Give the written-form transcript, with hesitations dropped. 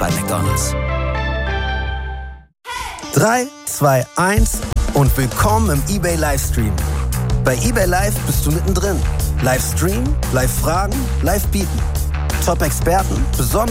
bei McDonald's. 3, 2, 1 und willkommen im eBay Livestream. Bei eBay Live bist du mittendrin. Live streamen, live fragen, live bieten. Top-Experten, besonders